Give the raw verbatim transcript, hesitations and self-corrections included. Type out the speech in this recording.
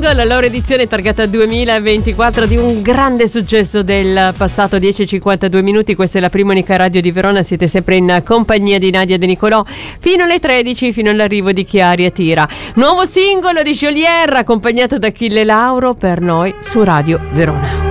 single, la loro edizione targata duemilaventiquattro di un grande successo del passato. Dieci e cinquantadue minuti, questa è la Prima Unica Radio di Verona, siete sempre in compagnia di Nadia De Nicolò fino alle tredici, fino all'arrivo di Chiaria Tira. Nuovo singolo di Jolier accompagnato da Achille Lauro per noi su Radio Verona.